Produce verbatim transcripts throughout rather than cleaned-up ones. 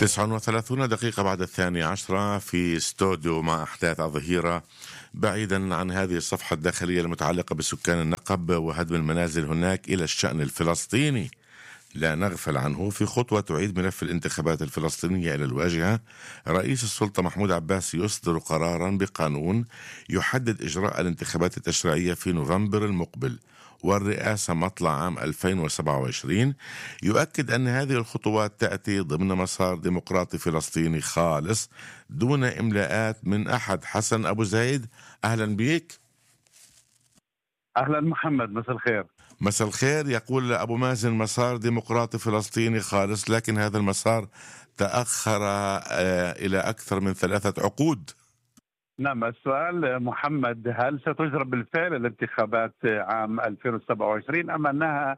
تسعة وثلاثون دقيقة بعد الثانية عشرة في استوديو مع أحداث الظهيرة. بعيدا عن هذه الصفحة الداخلية المتعلقة بسكان النقب وهدم المنازل هناك إلى الشأن الفلسطيني، لا نغفل عنه. في خطوة تعيد ملف الانتخابات الفلسطينية إلى الواجهة، رئيس السلطة محمود عباس يصدر قرارا بقانون يحدد إجراء الانتخابات التشريعية في نوفمبر المقبل والرئاسة مطلع عام ألفين وسبعة وعشرين. يؤكد أن هذه الخطوات تأتي ضمن مسار ديمقراطي فلسطيني خالص دون إملاءات من أحد. حسن أبو زايد، أهلا بك. أهلا محمد، مساء الخير. مساء الخير. يقول أبو مازن مسار ديمقراطي فلسطيني خالص، لكن هذا المسار تأخر إلى أكثر من ثلاثة عقود. نعم، السؤال محمد، هل ستجرى بالفعل الانتخابات عام ألفين وسبعة وعشرين أم أنها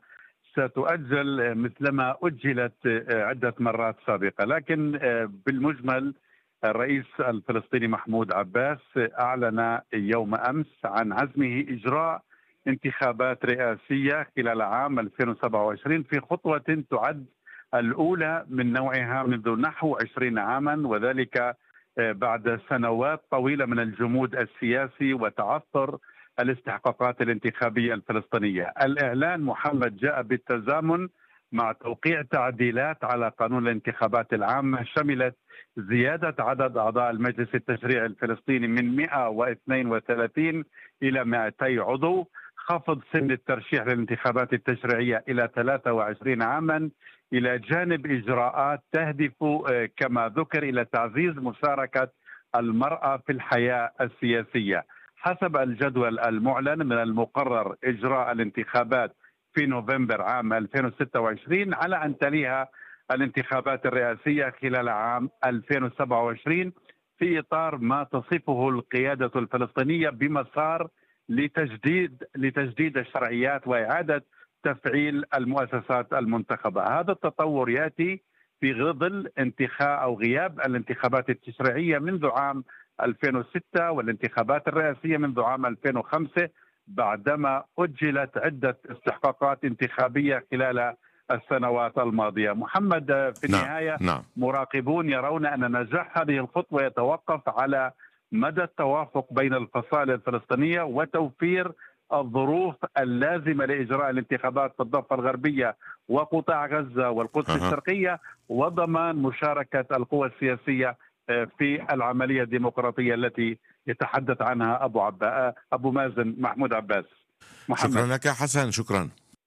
ستؤجل مثلما أجلت عدة مرات سابقة؟ لكن بالمجمل الرئيس الفلسطيني محمود عباس أعلن يوم أمس عن عزمه إجراء انتخابات رئاسية خلال عام ألفين وسبعة وعشرين في خطوة تعد الأولى من نوعها منذ نحو عشرين عاما، وذلك بعد سنوات طويلة من الجمود السياسي وتعثر الاستحقاقات الانتخابية الفلسطينية. الإعلان محمد جاء بالتزامن مع توقيع تعديلات على قانون الانتخابات العامة شملت زيادة عدد أعضاء المجلس التشريعي الفلسطيني من مئة واثنين وثلاثين إلى مئتي عضو، خفض سن الترشيح للانتخابات التشريعية إلى ثلاثة وعشرين عاما، إلى جانب إجراءات تهدف كما ذكر إلى تعزيز مشاركة المرأة في الحياة السياسية. حسب الجدول المعلن من المقرر إجراء الانتخابات في نوفمبر عام ألفين وستة وعشرين على أن تليها الانتخابات الرئاسية خلال عام ألفين وسبعة وعشرين في إطار ما تصفه القيادة الفلسطينية بمسار لتجديد لتجديد الشرعيات وإعادة تفعيل المؤسسات المنتخبة. هذا التطور يأتي في ظل انتخاب أو غياب الانتخابات التشريعية منذ عام ألفين وستة والانتخابات الرئاسية منذ عام ألفين وخمسة، بعدما أجلت عدة استحقاقات انتخابية خلال السنوات الماضية. محمد، في النهاية نعم. نعم. مراقبون يرون أن نجاح هذه الخطوة يتوقف على مدى التوافق بين الفصائل الفلسطينية وتوفير الظروف اللازمة لإجراء الانتخابات في الضفة الغربية وقطاع غزة والقدس أه. الشرقية، وضمان مشاركة القوى السياسية في العملية الديمقراطية التي يتحدث عنها أبو عبا أبو مازن محمود عباس. محمد. شكرا لك حسن، شكرا.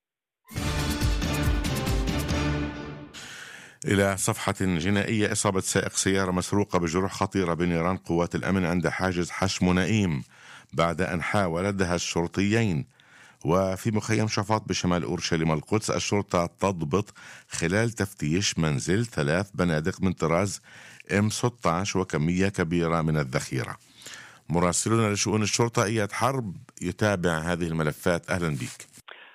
إلى صفحة جنائية، إصابة سائق سيارة مسروقة بجروح خطيرة بنيران قوات الأمن عند حاجز حشم نائم بعد أن حاول دهش شرطيين. وفي مخيم شفاط بشمال أورشليم القدس، الشرطة تضبط خلال تفتيش منزل ثلاث بنادق من طراز إم ستة عشر وكمية كبيرة من الذخيرة. مراسلنا لشؤون الشرطة إياد حرب يتابع هذه الملفات. أهلا بك.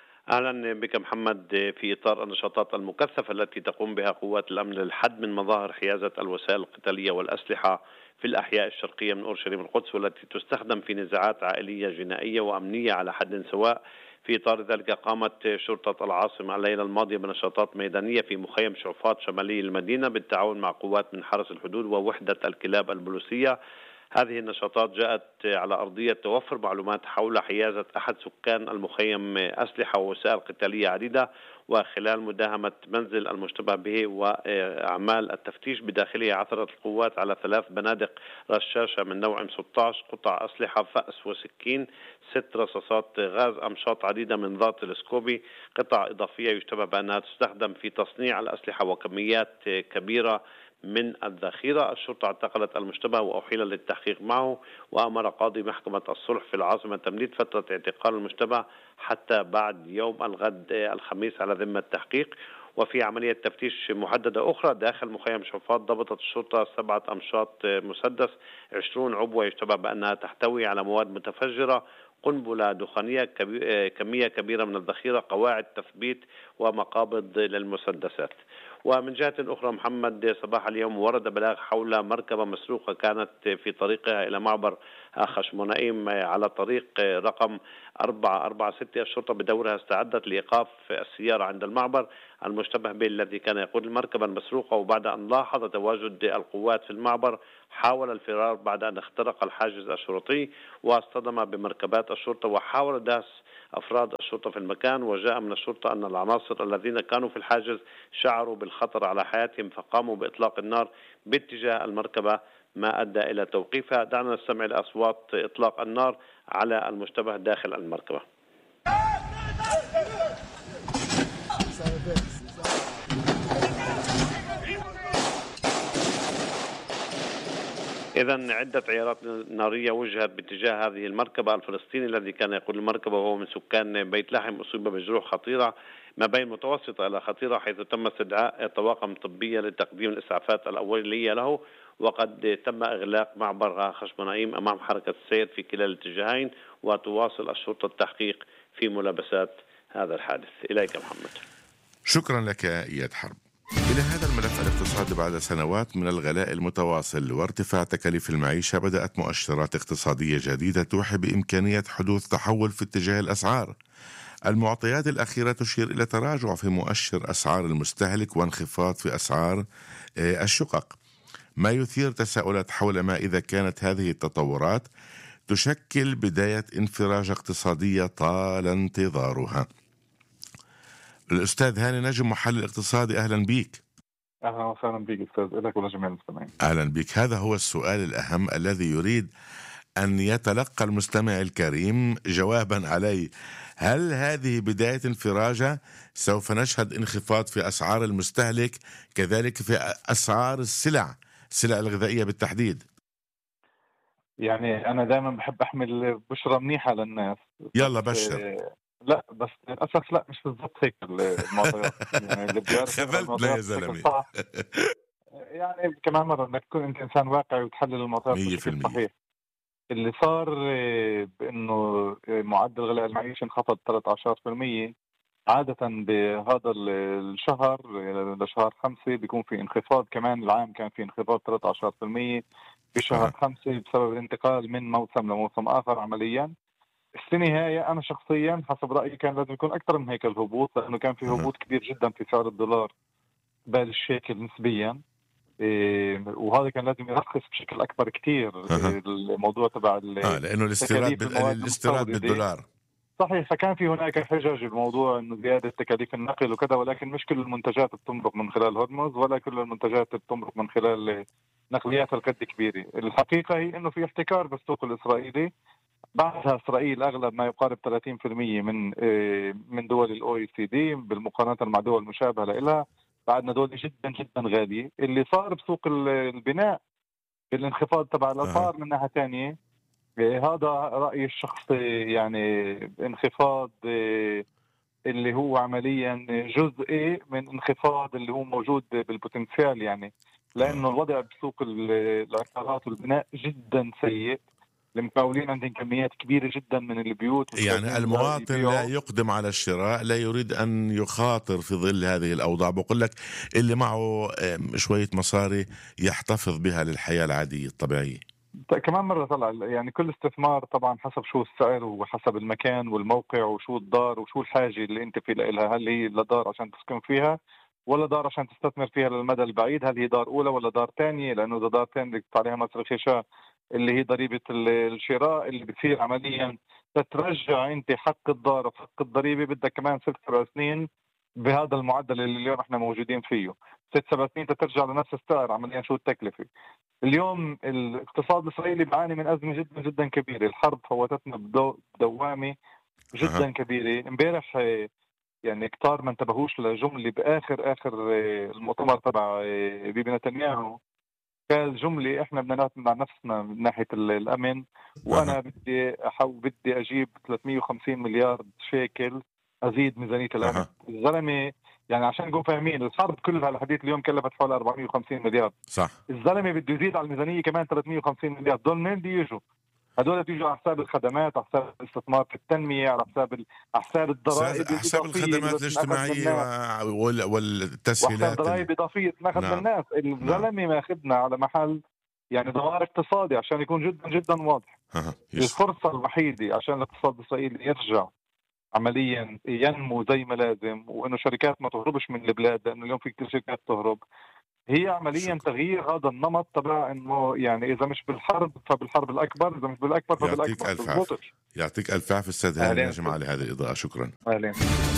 أهلا بك محمد. في إطار النشاطات المكثفة التي تقوم بها قوات الأمن للحد من مظاهر حيازة الوسائل القتالية والأسلحة في الأحياء الشرقية من أورشليم القدس، والتي تستخدم في نزاعات عائلية جنائية وأمنية على حد سواء، في إطار ذلك قامت شرطة العاصمة الليلة الماضية بنشاطات ميدانية في مخيم شعفاط شمالي المدينة بالتعاون مع قوات من حرس الحدود ووحدة الكلاب البوليسية. هذه النشاطات جاءت على أرضية توفر معلومات حول حيازة أحد سكان المخيم أسلحة ووسائل قتالية عديدة، وخلال مداهمة منزل المشتبه به وأعمال التفتيش بداخله عثرت القوات على ثلاث بنادق رشاشة من نوع إم ستة عشر، قطع أسلحة فأس وسكين، ست رصاصات غاز، أمشاط عديدة من ذات تلسكوبي، قطع إضافية يشتبه بأنها تستخدم في تصنيع الأسلحة وكميات كبيرة من الذخيرة. الشرطة اعتقلت المشتبه وأحيل للتحقيق معه، وأمر قاضي محكمة الصلح في العاصمة تمديد فترة اعتقال المشتبه حتى بعد يوم الغد الخميس على ذمة التحقيق. وفي عملية تفتيش محددة أخرى داخل مخيم شفاط، ضبطت الشرطة سبعة أمشاط مسدس، عشرين عبوة يشتبه بأنها تحتوي على مواد متفجرة، قنبلة دخانية، كمية كبيرة من الذخيرة، قواعد تثبيت ومقابض للمسدسات. ومن جهة أخرى محمد، صباح اليوم ورد بلاغ حول مركبة مسروقة كانت في طريقها إلى معبر خشمونائيم على طريق رقم أربعة أربعة ستة. الشرطة بدورها استعدت لإيقاف السيارة عند المعبر المشتبه به الذي كان يقود المركبة المسروقة، وبعد أن لاحظ تواجد القوات في المعبر حاول الفرار بعد أن اخترق الحاجز الشرطي واصطدم بمركبات الشرطة، وحاول دهس أفراد الشرطة في المكان. وجاء من الشرطة أن العناصر الذين كانوا في الحاجز شعروا بالخطر على حياتهم فقاموا بإطلاق النار باتجاه المركبة ما أدى إلى توقيفها. دعنا نستمع لأصوات إطلاق النار على المشتبه داخل المركبة. إذا عدة عيارات نارية وجهت باتجاه هذه المركبة. الفلسطيني الذي كان يقود المركبة وهو من سكان بيت لحم أصيب بجروح خطيرة ما بين متوسطة إلى خطيرة، حيث تم استدعاء طواقم طبية لتقديم الإسعافات الأولية له، وقد تم إغلاق معبر خشمنائيم أمام حركة السير في كلا الاتجاهين، وتواصل الشرطة التحقيق في ملابسات هذا الحادث. إليك محمد. شكرا لك إياد حرب. إلى هذا الملف الاقتصادي، بعد سنوات من الغلاء المتواصل وارتفاع تكاليف المعيشة، بدأت مؤشرات اقتصادية جديدة توحي بإمكانية حدوث تحول في اتجاه الأسعار. المعطيات الأخيرة تشير إلى تراجع في مؤشر أسعار المستهلك وانخفاض في أسعار الشقق، ما يثير تساؤلات حول ما إذا كانت هذه التطورات تشكل بداية انفراج اقتصادية طال انتظارها. الأستاذ هاني نجم، محلل اقتصادي، أهلا بيك. أهلا وسهلا بك أستاذ، لك ولجميع المستمعين. أهلا بك. هذا هو السؤال الأهم الذي يريد أن يتلقى المستمع الكريم جوابا عليه. هل هذه بداية انفراجة؟ سوف نشهد انخفاض في أسعار المستهلك، كذلك في أسعار السلع السلع الغذائية بالتحديد؟ يعني أنا دائما بحب أحمل بشرة منيحة للناس. يلا بشر. لا بس للأسف لا، مش بالضبط هيك المعطيات. يعني اللي خذلتنا يا زلمة. يعني كمان مرة بدك تكون أنت إنسان واقعي وتحلل المعطيات بشكل صحيح. اللي صار بأنه معدل غلاء المعيشة انخفض ثلاثة عشر بالمئة. عادة بهذا الشهر لشهر خمسة بيكون في انخفاض، كمان العام كان في انخفاض ثلاثة عشر بالمئة بشهر آه. خمسة بسبب الانتقال من موسم لموسم آخر. عمليا السنة هاي أنا شخصيا حسب رأيي كان لازم يكون أكثر من هيك الهبوط، لأنه كان في هبوط كبير جدا في سعر الدولار قبل الشيكل نسبيا، إيه وهذا كان لازم يرخص بشكل أكبر كتير. إيه الموضوع تبع آه لأنه الاستيراد بال... الاستيراد بالدولار. صحيح، فكان في هناك حجج الموضوع انه زياده تكاليف النقل وكذا، ولكن مش كل المنتجات بتمرق من خلال هرمز، ولا كل المنتجات بتمرق من خلال نقليات القد كبيره. الحقيقه هي انه في احتكار بالسوق الاسرائيلي. بعدها اسرائيل اغلب ما يقارب ثلاثين بالمئة من من دول الاو اي سي دي بالمقارنه مع دول مشابهه لها. بعدنا دول جدا جدا غاليه. اللي صار بسوق البناء بالانخفاض تبع الاسعار من ناحيه ثانيه، هذا رأيي الشخصي، يعني انخفاض اللي هو عمليا جزئي من انخفاض اللي هو موجود بالبوتنسيال، يعني لأنه الوضع بسوق العقارات والبناء جدا سيء. المقاولين عندهم كميات كبيرة جدا من البيوت، يعني المواطن لا يقدم على الشراء، لا يريد أن يخاطر في ظل هذه الأوضاع. بقول لك اللي معه شوية مصاري يحتفظ بها للحياة العادية الطبيعية. كمان مرة طلع يعني كل استثمار طبعا حسب شو السعر وحسب المكان والموقع وشو الدار وشو الحاجة اللي انت في لها. هل هي لدار عشان تسكن فيها، ولا دار عشان تستثمر فيها للمدى البعيد؟ هل هي دار أولى ولا دار ثانية؟ لأنه إذا دار ثانية بدك عليها مصاري خشاء اللي هي ضريبة الشراء اللي بتصير عمليا تترجع انت حق الدار وحق الضريبة. بدك كمان ست سبع سنين بهذا المعدل اللي اليوم احنا موجودين فيه، ست سبع سنين تترجع لنفس السعر. عمليا شو التكلفة؟ اليوم الاقتصاد الإسرائيلي بيعاني من أزمة جدا جدا كبيرة. الحرب فوتتنا بدوامة جدا كبيرة. امبارح يعني كتار ما انتبهوش لجملة بآخر آخر المؤتمر تبع بيبي نتنياهو. قال جملة احنا بدنا نعتمد على نفسنا من ناحية الأمن، وأنا بدي أحاول بدي أجيب ثلاثمئة وخمسين مليار شيكل أزيد ميزانية الأمن. الزلمة يعني عشان نكون فاهمين، الحرب كلها الحديث اليوم كلفت حوالي أربعمئة وخمسين مليار. صح. الزلمة بده يزيد على الميزانية كمان ثلاثمئة وخمسين مليار. دول منين بده يجوا؟ هدول بيجوا على حساب الخدمات، على حساب الاستثمار في التنمية، على حساب على حساب الضرائب، على حساب الخدمات الاجتماعية والتسهيلات، وحساب ضرائب إضافية تناخذ من الناس. الزلمة ماخذنا على محل يعني ظهر اقتصادي عشان يكون جدا جدا واضح. الفرصة الوحيدة عشان الاقتصاد الإسرائيلي يرجع عمليا ينمو زي ما لازم، وانه شركات ما تهربش من البلاد، لانه اليوم في كثير شركات تهرب. هي عمليا شكرا. تغيير هذا النمط تبع انه يعني اذا مش بالحرب فبالحرب الاكبر، اذا مش بالاكبر يعطيك فبالاكبر. ألف عافية. بزبطش. يعطيك ألف عافية أستاذ هاني اهلين نجم استاذ. على هذه الإضاءة. شكرا. اهلين.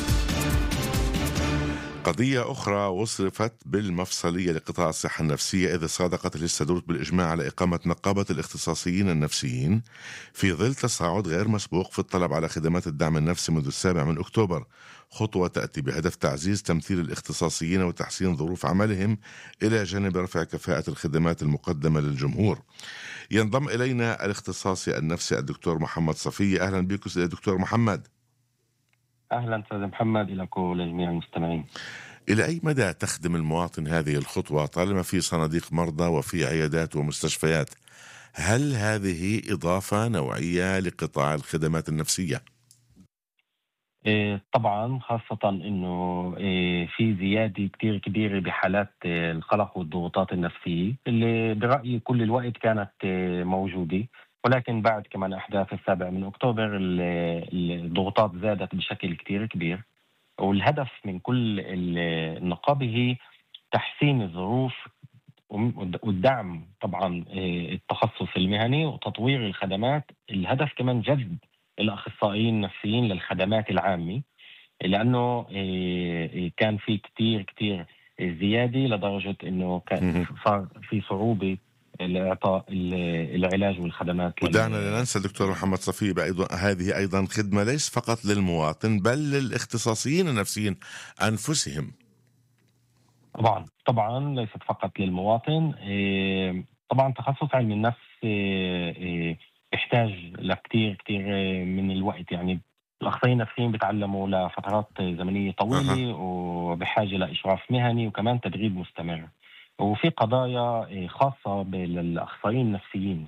قضية أخرى وصفت بالمفصلية لقطاع الصحة النفسية، إذ صادقت الاستدروت بالإجماع على إقامة نقابة الاختصاصيين النفسيين في ظل تصاعد غير مسبوق في الطلب على خدمات الدعم النفسي منذ السابع من أكتوبر، خطوة تأتي بهدف تعزيز تمثيل الاختصاصيين وتحسين ظروف عملهم إلى جانب رفع كفاءة الخدمات المقدمة للجمهور. ينضم إلينا الاختصاصي النفسي الدكتور محمد صفية. أهلا بك دكتور محمد. أهلا أستاذ محمد، إلى كل جميع المستمعين. إلى أي مدى تخدم المواطن هذه الخطوة طالما في صناديق مرضى وفي عيادات ومستشفيات؟ هل هذه إضافة نوعية لقطاع الخدمات النفسية؟ إيه طبعا، خاصة أنه إيه في زيادة كتير كبيرة بحالات إيه القلق والضغوطات النفسية اللي برأيي كل الوقت كانت إيه موجودة، ولكن بعد كمان أحداث السابع من أكتوبر الضغوطات زادت بشكل كتير كبير. والهدف من كل النقابة هي تحسين الظروف والدعم طبعا التخصص المهني وتطوير الخدمات. الهدف كمان جذب الأخصائيين النفسيين للخدمات العامة، لأنه كان في كتير كتير زيادة لدرجة أنه كان صار في صعوبة لإعطاء العلاج والخدمات. ودعنا لا ننسى دكتور محمد صفي أيضا هذه أيضا خدمة ليس فقط للمواطن بل للاختصاصيين النفسيين أنفسهم. طبعا طبعا ليست فقط للمواطن. طبعا تخصص علم النفس يحتاج لكتير كتير من الوقت، يعني الأخصائيين النفسيين بيتعلموا لفترات زمنية طويلة أه. وبحاجة لإشراف مهني وكمان تدريب مستمر، وفي قضايا خاصة بالأخصائيين النفسيين.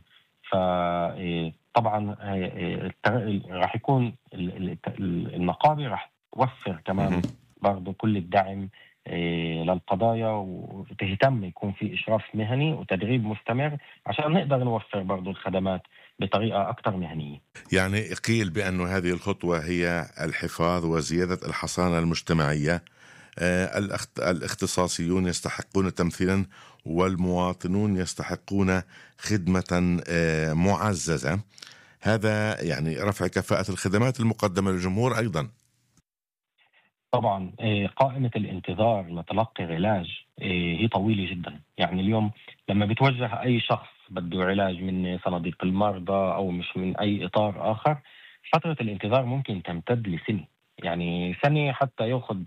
فطبعا راح يكون النقابة راح توفر كمان برضو كل الدعم للقضايا، وتهتم يكون في إشراف مهني وتدريب مستمر عشان نقدر نوفر برضو الخدمات بطريقة أكثر مهنية. يعني قيل بأن هذه الخطوة هي الحفاظ وزيادة الحصانة المجتمعية. الاختصاصيون يستحقون تمثيلا والمواطنون يستحقون خدمة معززة. هذا يعني رفع كفاءة الخدمات المقدمة للجمهور أيضا. طبعا قائمة الانتظار لتلقي علاج هي طويلة جدا. يعني اليوم لما بتوجه أي شخص بده علاج من صناديق المرضى أو مش من أي إطار آخر، فترة الانتظار ممكن تمتد لسنة، يعني سنة حتى يأخذ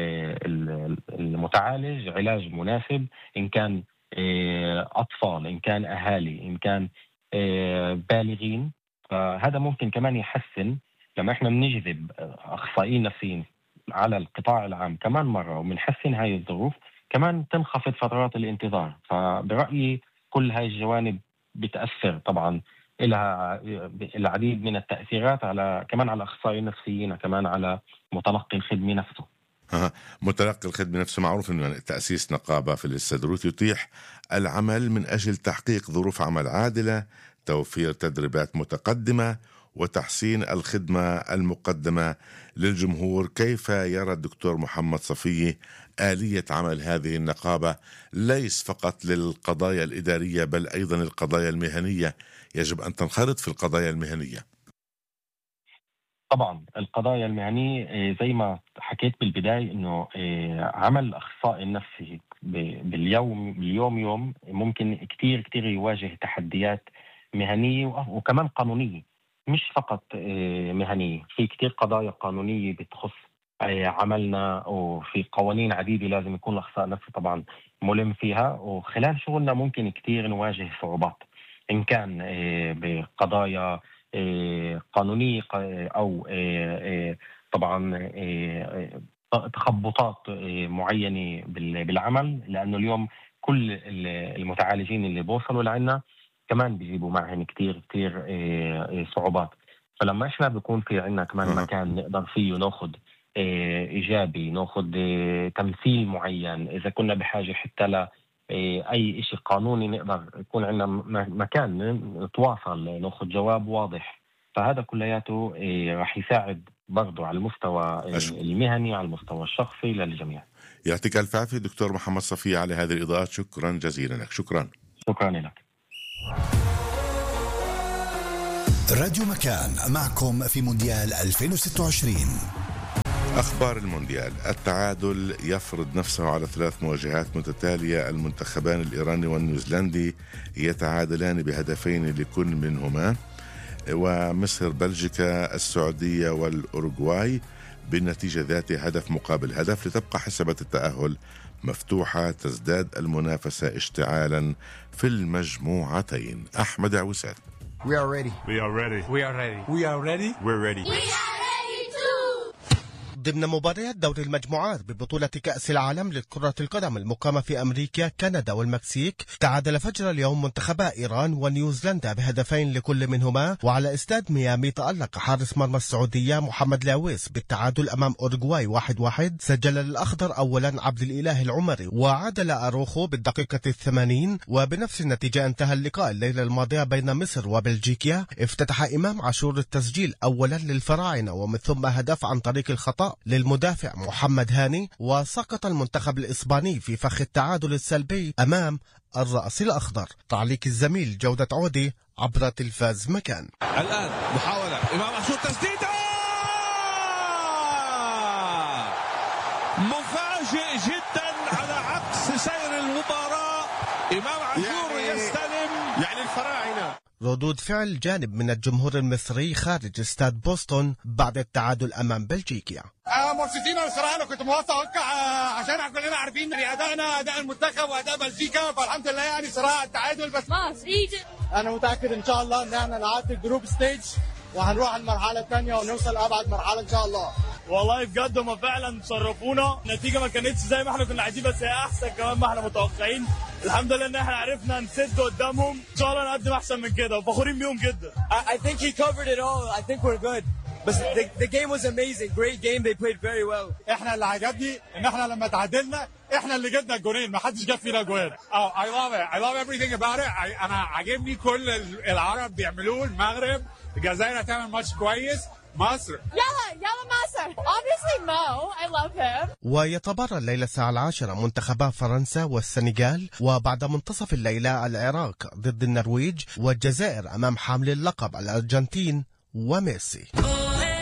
المتعالج علاج مناسب، إن كان أطفال، إن كان أهالي، إن كان بالغين. فهذا ممكن كمان يحسن لما إحنا بنجذب أخصائيين نفسيين على القطاع العام كمان مرة ومنحسن هاي الظروف، كمان تنخفض فترات الانتظار. فبرأيي كل هاي الجوانب بتأثر طبعا لها العديد من التأثيرات على كمان على الأخصائيين النفسيين، كمان على متلقي الخدمة نفسه. ها متلقي الخدمة نفسه معروف أنه تأسيس نقابة في الاستدروت يتيح العمل من أجل تحقيق ظروف عمل عادلة، توفير تدريبات متقدمة وتحسين الخدمة المقدمة للجمهور. كيف يرى الدكتور محمد صفي آلية عمل هذه النقابة ليس فقط للقضايا الإدارية بل أيضا القضايا المهنية؟ يجب أن تنخرط في القضايا المهنية. طبعا القضايا المهنية زي ما حكيت بالبداية إنه عمل الأخصائي النفسي باليوم باليوم يوم ممكن كتير كتير يواجه تحديات مهنية وكمان قانونية، مش فقط مهنية. في كتير قضايا قانونية بتخص عملنا، وفي قوانين عديدة لازم يكون الأخصائي النفسي طبعا ملم فيها، وخلال شغلنا ممكن كتير نواجه صعوبات، إن كان بقضايا قانونية أو طبعا تخبطات معينة بالعمل، لأنه اليوم كل المتعالجين اللي بوصلوا لعنا كمان بيجيبوا معهم كتير كتير صعوبات. فلما إحنا بيكون في عنا كمان مكان نقدر فيه ناخد إيجابي، ناخد تمثيل معين، إذا كنا بحاجة حتى ل أي إشي قانوني نقدر يكون عندنا مكان نتواصل ناخد جواب واضح. فهذا كلياته راح يساعد برضو على المستوى المهني على المستوى الشخصي للجميع. يعطيك الف عافية دكتور محمد صفي على هذه الإضاءات، شكرا جزيلا لك. شكرا شكرا لك. راديو مكان معكم في مونديال ألفين وستة وعشرين. أخبار المونديال. التعادل يفرض نفسه على ثلاث مواجهات متتالية. المنتخبان الإيراني والنيوزيلندي يتعادلان بهدفين لكل منهما، ومصر بلجيكا السعودية والأوروغواي بالنتيجة ذات هدف مقابل هدف لتبقى حسبة التأهل مفتوحة. تزداد المنافسة اشتعالا في المجموعتين. أحمد عوسات. We are ready. We are ready. We are ready. We are ready. We're ready. We are ready too. ضمن مباريات دوري المجموعات ببطولة كأس العالم لكرة القدم المقامة في أمريكا، كندا والمكسيك، تعادل فجر اليوم منتخبا إيران ونيوزيلندا بهدفين لكل منهما. وعلى استاد ميامي تألق حارس مرمى السعودية محمد العويس بالتعادل أمام أوروغواي واحد واحد. سجل الأخضر أولا عبد الإله العمري، وعادل أروخو بالدقيقة الثمانين. وبنفس النتيجة انتهى اللقاء الليلة الماضية بين مصر وبلجيكا. افتتح إمام عاشور التسجيل أولا للفراعنة، ومن ثم هدف عن طريق الخطأ للمدافع محمد هاني. وسقط المنتخب الإسباني في فخ التعادل السلبي أمام الرأس الأخضر. تعليق الزميل جودة عودي عبر تلفاز مكان. الآن محاولة إمام عاشور، تسديدة مفاجئ جدا على عكس سير المباراة. إمام عاشور يعني يستلم، يعني الفراعنة. ردود فعل جانب من الجمهور المصري خارج استاد بوسطن بعد التعادل أمام بلجيكا. آه مبسوطين الصراحة. أنا كنت متوقع عشان كلنا عارفين أدائنا أداء المنتخب وأداء بلجيكا، فالحمد لله يعني صراحة التعادل. بس أنا متأكد إن شاء الله إن احنا نعدي الجروب ستيج وهنروح المرحلة الثانية ونوصل أبعد مرحلة إن شاء الله. والله بجد هم فعلا شرفونا. النتيجة ما كانتش زي ما احنا كنا عايزين، بس هي أحسن كمان ما احنا متوقعين. الحمد لله إن احنا عرفنا نسد قدامهم. إن شاء الله نقدم أحسن من كده وفخورين بيهم جدا. I, I think he covered it all. I think we're good. But the, the game was amazing. Great game. They played very well. احنا اللي عجبني ان احنا لما تعادلنا احنا اللي جبنا الجولين، ما حدش جاب فينا جوان. Oh, I love it. I love everything about it. I, انا عاجبني كل العرب بيعملوه. المغرب، الجزائر هتعمل ماتش كويس. مصر يلا يلا مصر. Obviously Mo. I love him. ويتبارى الليلة الساعة العاشرة منتخبا فرنسا والسنغال، وبعد منتصف الليلة العراق ضد النرويج، والجزائر أمام حامل اللقب الأرجنتين وميسي.